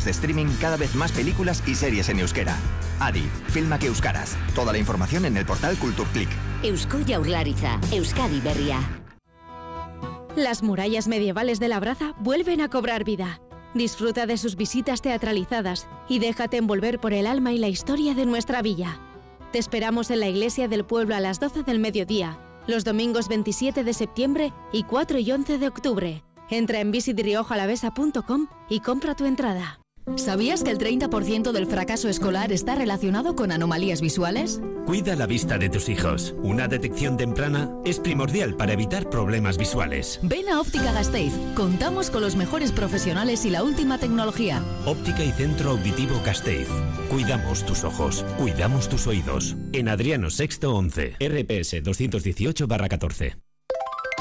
de streaming, cada vez más películas y series en euskera. Adi, filmak euskaraz. Toda la información en el portal Kulturklik. Eusko Jaurlaritza, Euskadi Berria. Las murallas medievales de Labraza vuelven a cobrar vida. Disfruta de sus visitas teatralizadas y déjate envolver por el alma y la historia de nuestra villa. Te esperamos en la iglesia del pueblo a las 12 del mediodía, los domingos 27 de septiembre y 4 y 11 de octubre. Entra en visitriojalavesa.com y compra tu entrada. ¿Sabías que el 30% del fracaso escolar está relacionado con anomalías visuales? Cuida la vista de tus hijos. Una detección temprana es primordial para evitar problemas visuales. Ven a Óptica Gasteiz. Contamos con los mejores profesionales y la última tecnología. Óptica y Centro Auditivo Gasteiz. Cuidamos tus ojos. Cuidamos tus oídos. En Adriano Sexto 11. RPS 218/14.